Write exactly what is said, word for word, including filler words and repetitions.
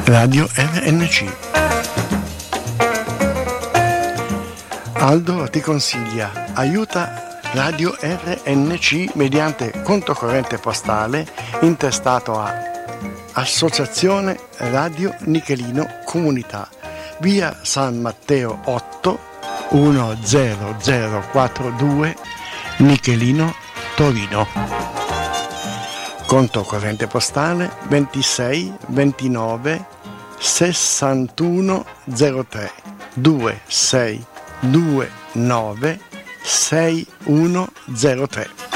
Radio R N C. Aldo ti consiglia, aiuta Radio R N C mediante conto corrente postale intestato a Associazione Radio Nichelino Comunità, via San Matteo otto uno zero zero quattro due, Nichelino, Torino. Conto corrente postale ventisei ventinove sessantuno zero tre due sei due nove sei uno zero tre.